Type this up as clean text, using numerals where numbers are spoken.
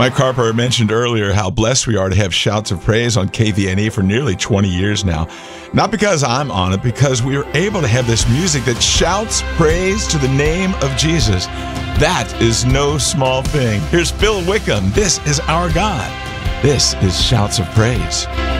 Mike Harper mentioned earlier how blessed we are to have Shouts of Praise on KVNE for nearly 20 years now. Not because I'm on it, because we are able to have this music that shouts praise to the name of Jesus. That is no small thing. Here's Phil Wickham. This is our God. This is Shouts of Praise.